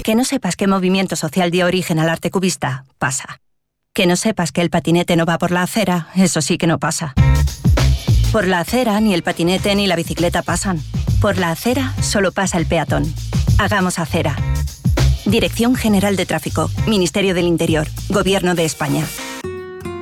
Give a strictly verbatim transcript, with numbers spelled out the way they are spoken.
Que no sepas qué movimiento social dio origen al arte cubista, pasa. Que no sepas que el patinete no va por la acera, eso sí que no pasa. Por la acera ni el patinete ni la bicicleta pasan. Por la acera solo pasa el peatón. Hagamos acera. Dirección General de Tráfico, Ministerio del Interior, Gobierno de España.